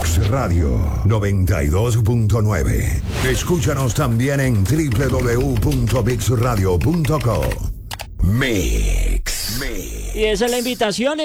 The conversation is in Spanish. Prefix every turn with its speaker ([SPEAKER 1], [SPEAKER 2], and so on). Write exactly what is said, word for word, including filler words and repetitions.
[SPEAKER 1] Mix Radio noventa y dos punto nueve. Escúchanos también en doble u doble u doble u punto mix radio punto co. Mix. Mix.
[SPEAKER 2] Y esa es la invitación.